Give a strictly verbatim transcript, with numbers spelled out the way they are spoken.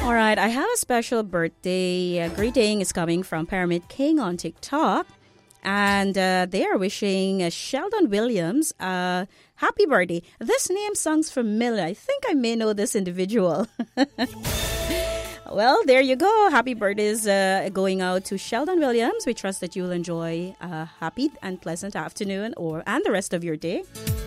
All right, I have a special birthday uh, greeting. It's coming from Pyramid King on TikTok. And uh, they are wishing uh, Sheldon Williams a uh, happy birthday. This name sounds familiar. I think I may know this individual. Well, there you go. Happy birthdays uh, going out to Sheldon Williams. We trust that you'll enjoy a happy and pleasant afternoon or and the rest of your day.